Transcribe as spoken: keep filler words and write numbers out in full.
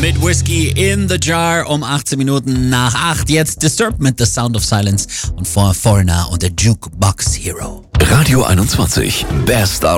mit Whiskey in the Jar um achtzehn Minuten nach acht. Jetzt Disturbed mit The Sound of Silence und vor Foreigner und der Jukebox Hero. Radio einundzwanzig, Best